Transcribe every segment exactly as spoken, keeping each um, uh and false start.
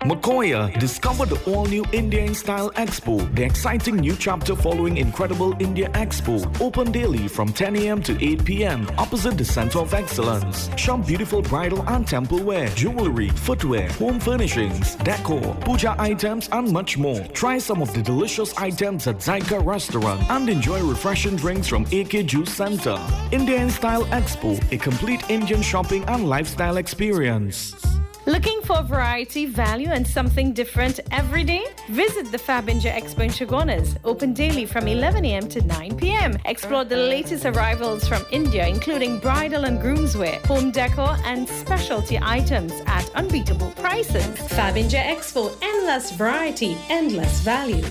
Makoya, discover the all-new India in Style Expo, the exciting new chapter following Incredible India Expo. Open daily from ten a m to eight p m opposite the Center of Excellence. Shop beautiful bridal and temple wear, jewelry, footwear, home furnishings, decor, puja items and much more. Try some of the delicious items at Zyka Restaurant and enjoy refreshing drinks from A K Juice Center. India in Style Expo, a complete Indian shopping and lifestyle experience. Looking for variety, value and something different every day? Visit the Fab India Expo in Chaguanas. Open daily from eleven a m to nine p m Explore the latest arrivals from India, including bridal and groomswear, home decor and specialty items at unbeatable prices. Fab India Expo, endless variety, endless value.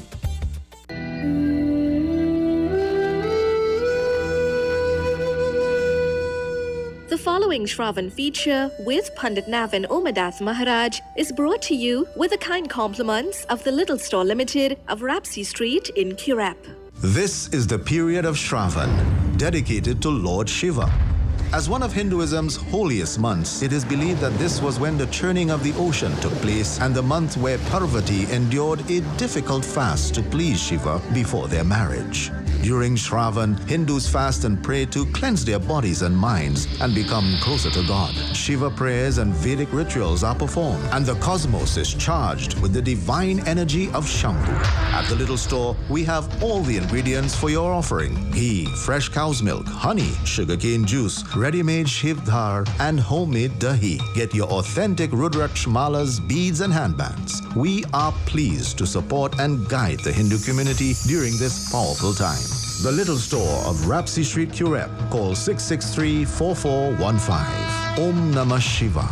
The following Shravan feature with Pandit Navin Omadath Maharaj is brought to you with the kind compliments of the Little Store Limited of Rapsy Street in Currap. This is the period of Shravan, dedicated to Lord Shiva. As one of Hinduism's holiest months, it is believed that this was when the churning of the ocean took place and the month where Parvati endured a difficult fast to please Shiva before their marriage. During Shravan, Hindus fast and pray to cleanse their bodies and minds and become closer to God. Shiva prayers and Vedic rituals are performed, and the cosmos is charged with the divine energy of Shambhu. At the Little Store, we have all the ingredients for your offering: ghee, fresh cow's milk, honey, sugarcane juice, ready-made Shivdhar, and homemade dahi. Get your authentic Rudraksh malas, beads, and handbands. We are pleased to support and guide the Hindu community during this powerful time. The Little Store of Rapsy Street, Currap. Call six six three, four four one five. Om Namah Shiva.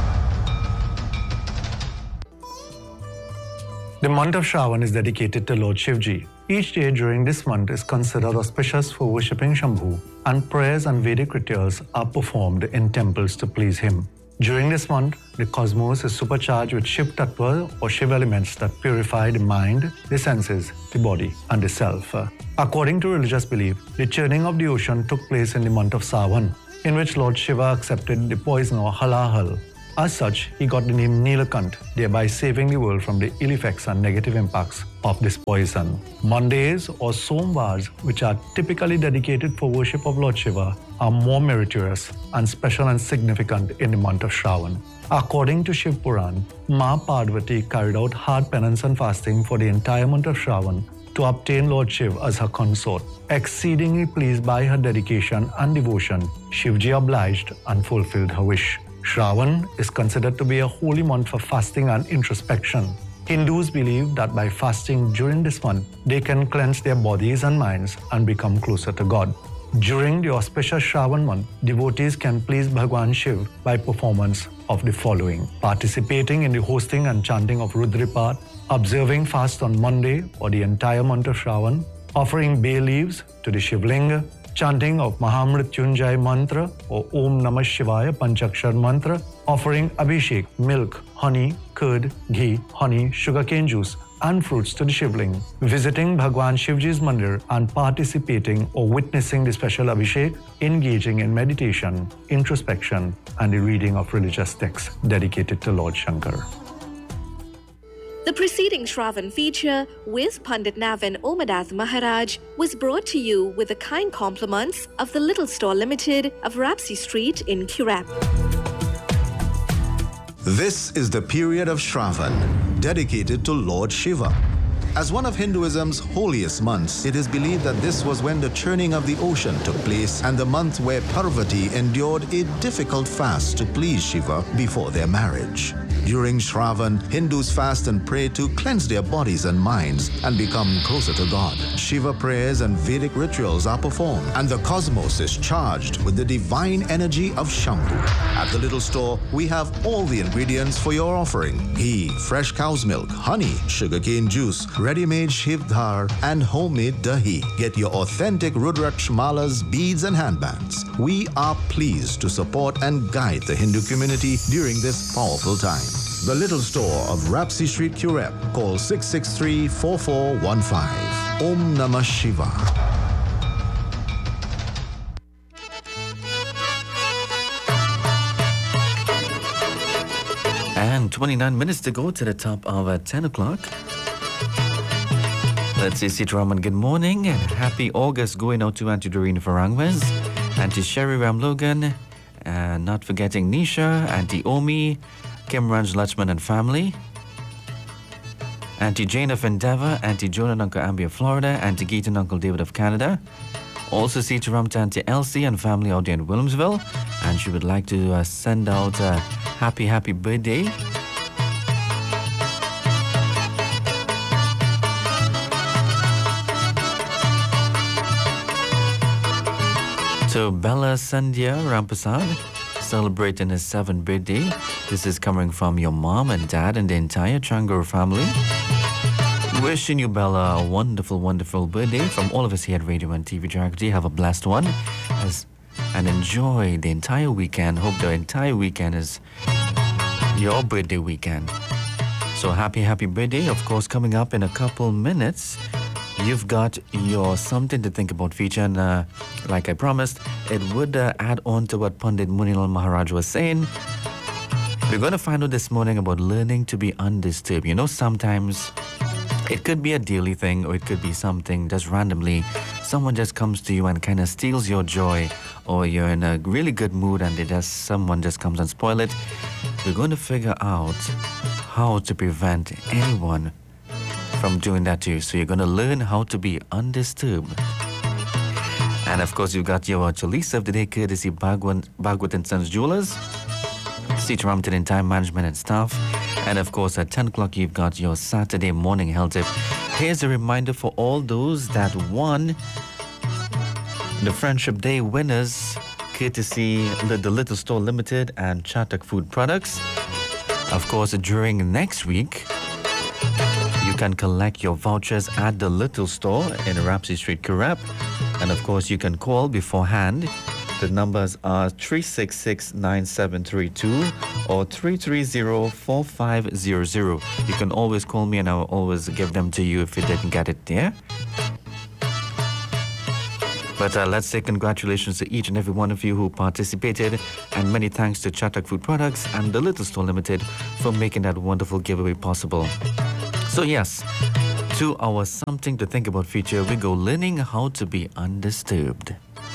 The month of Shravan is dedicated to Lord Shivji. Each day during this month is considered auspicious for worshipping Shambhu, and prayers and Vedic rituals are performed in temples to please him. During this month, the cosmos is supercharged with Shiv Tattva or Shiv elements that purify the mind, the senses, the body, and the self. According to religious belief, the churning of the ocean took place in the month of Sawan, in which Lord Shiva accepted the poison or halahal. As such, he got the name Nilakant, thereby saving the world from the ill effects and negative impacts of this poison. Mondays or Somvars, which are typically dedicated for worship of Lord Shiva, are more meritorious and special and significant in the month of Shravan. According to Shiv Puran, Ma Parvati carried out hard penance and fasting for the entire month of Shravan to obtain Lord Shiv as her consort. Exceedingly pleased by her dedication and devotion, Shivji obliged and fulfilled her wish. Shravan is considered to be a holy month for fasting and introspection. Hindus believe that by fasting during this month, they can cleanse their bodies and minds and become closer to God. During the auspicious Shravan month, devotees can please Bhagwan Shiv by performance of the following: participating in the hosting and chanting of Rudripat, observing fast on Monday or the entire month of Shravan, offering bay leaves to the Shivlinga, chanting of Mahamrityunjay mantra or Om Namah Shivaya Panchakshar mantra, offering Abhishek, milk, honey, curd, ghee, honey, sugarcane juice, and fruits to the Shivling, visiting Bhagwan Shivji's mandir and participating or witnessing the special Abhishek, engaging in meditation, introspection, and the reading of religious texts dedicated to Lord Shankar. The preceding Shravan feature with Pandit Navin Omadath Maharaj was brought to you with the kind compliments of the Little Store Limited of Rapsy Street in Currap. This is the period of Shravan, dedicated to Lord Shiva. As one of Hinduism's holiest months, it is believed that this was when the churning of the ocean took place and the month where Parvati endured a difficult fast to please Shiva before their marriage. During Shravan, Hindus fast and pray to cleanse their bodies and minds and become closer to God. Shiva prayers and Vedic rituals are performed, and the cosmos is charged with the divine energy of Shambhu. At the Little Store, we have all the ingredients for your offering: ghee, fresh cow's milk, honey, sugarcane juice, ready-made Shivdhar, and homemade dahi. Get your authentic Rudraksh malas, beads, and handbands. We are pleased to support and guide the Hindu community during this powerful time. The Little Store of Rapsy Street, Currap. Call six six three, four four one five. Om Namah Shiva. And twenty-nine minutes to go to the top of uh, ten o'clock. Let's say Sitaraman, good morning and happy August going out to Auntie Doreen Farangwez, Auntie Sherry Ramlogan, and not forgetting Nisha, Auntie Omi, Kim Ranj Lachman and family, Auntie Jane of Endeavour, Auntie Joan and Uncle Ambi of Florida, Auntie Geet and Uncle David of Canada. Also Sitaram to Auntie Elsie and family out there in Williamsville, and she would like to uh, send out a happy, happy birthday to Bella Sandhya Rampasad, celebrating his seventh birthday. This is coming from your mom and dad and the entire Changur family. Wishing you, Bella, a wonderful, wonderful birthday from all of us here at Radio and T V Jagrati. Have a blessed one as, and enjoy the entire weekend. Hope the entire weekend is your birthday weekend. So happy, happy birthday. Of course, coming up in a couple minutes, you've got your Something to Think About feature, and uh, like I promised, it would uh, add on to what Pandit Munilal Maharaj was saying. We're going to find out this morning about learning to be undisturbed. You know, sometimes it could be a daily thing, or it could be something just randomly. Someone just comes to you and kind of steals your joy, or you're in a really good mood and they just someone just comes and spoil it. We're going to figure out how to prevent anyone from doing that to you. So you're going to learn how to be undisturbed. And of course, you've got your Chalisa of the day, courtesy Bhagwan, Bhagwat and Sons Jewelers, Sitaram to the entire management and staff. And of course, at ten o'clock, you've got your Saturday morning health tip. Here's a reminder for all those that won the Friendship Day winners, courtesy the, the Little Store Limited and Chatak Food Products. Of course, during next week, you can collect your vouchers at the Little Store in Rapsy Street, Kirab. And of course, you can call beforehand. The numbers are three six six, nine seven three two or three three zero, four five zero zero. You can always call me and I'll always give them to you if you didn't get it there. But uh, let's say congratulations to each and every one of you who participated, and many thanks to Chatak Food Products and the Little Store Limited for making that wonderful giveaway possible. So yes, to our Something to Think About feature, we go learning how to be undisturbed.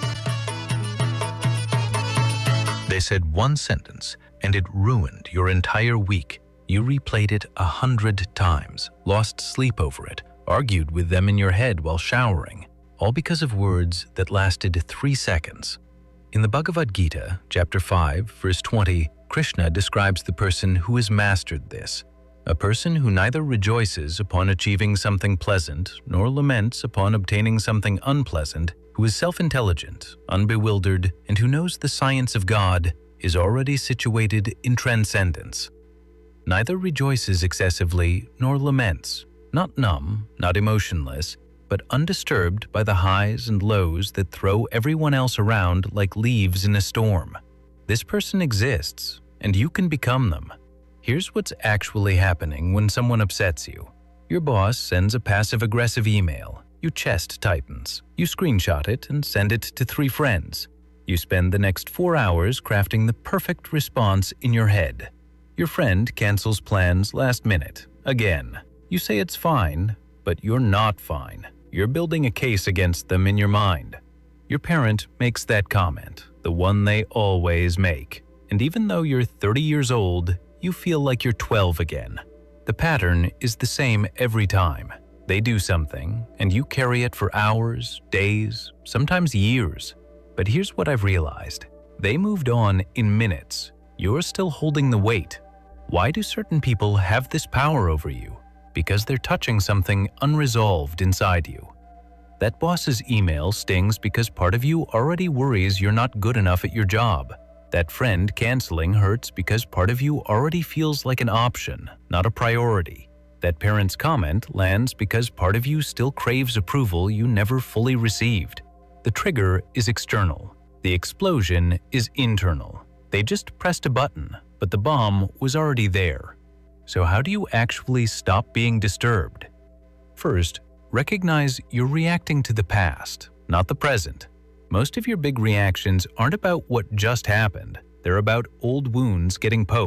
They said one sentence, and it ruined your entire week. You replayed it a hundred times, lost sleep over it, argued with them in your head while showering, all because of words that lasted three seconds. In the Bhagavad Gita, chapter five, verse twenty, Krishna describes the person who has mastered this. A person who neither rejoices upon achieving something pleasant nor laments upon obtaining something unpleasant, who is self-intelligent, unbewildered, and who knows the science of God, is already situated in transcendence. Neither rejoices excessively nor laments, not numb, not emotionless, but undisturbed by the highs and lows that throw everyone else around like leaves in a storm. This person exists, and you can become them. Here's what's actually happening when someone upsets you. Your boss sends a passive-aggressive email. You chest tightens. You screenshot it and send it to three friends. You spend the next four hours crafting the perfect response in your head. Your friend cancels plans last minute. Again, you say it's fine, but you're not fine. You're building a case against them in your mind. Your parent makes that comment, the one they always make. And even though you're thirty years old, you feel like you're twelve again. The pattern is the same every time. They do something, and you carry it for hours, days, sometimes years. But here's what I've realized. They moved on in minutes. You're still holding the weight. Why do certain people have this power over you? Because they're touching something unresolved inside you. That boss's email stings because part of you already worries you're not good enough at your job. That friend canceling hurts because part of you already feels like an option, not a priority. That parent's comment lands because part of you still craves approval you never fully received. The trigger is external. The explosion is internal. They just pressed a button, but the bomb was already there. So how do you actually stop being disturbed? First, recognize you're reacting to the past, not the present. Most of your big reactions aren't about what just happened. They're about old wounds getting poked.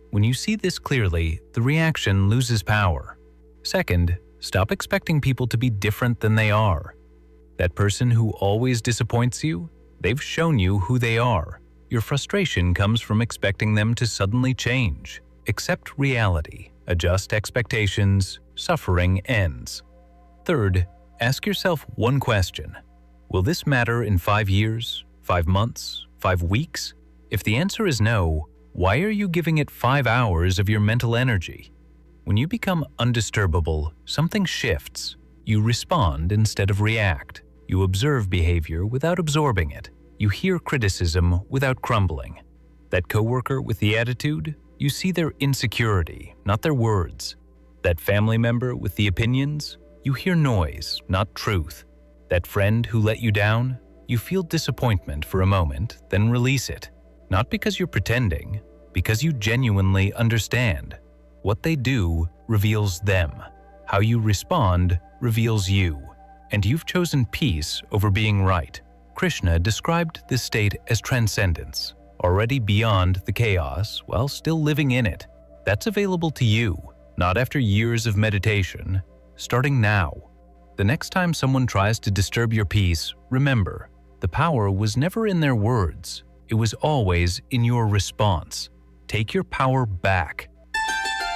When you see this clearly, the reaction loses power. Second, stop expecting people to be different than they are. That person who always disappoints you, they've shown you who they are. Your frustration comes from expecting them to suddenly change. Accept reality, adjust expectations, suffering ends. Third, ask yourself one question. Will this matter in five years, five months, five weeks? If the answer is no, why are you giving it five hours of your mental energy? When you become undisturbable, something shifts. You respond instead of react. You observe behavior without absorbing it. You hear criticism without crumbling. That coworker with the attitude, you see their insecurity, not their words. That family member with the opinions, you hear noise, not truth. That friend who let you down, you feel disappointment for a moment, then release it. Not because you're pretending, because you genuinely understand. What they do reveals them. How you respond reveals you. And you've chosen peace over being right. Krishna described this state as transcendence, already beyond the chaos while still living in it. That's available to you, not after years of meditation, starting now. The next time someone tries to disturb your peace, remember, the power was never in their words. It was always in your response. Take your power back.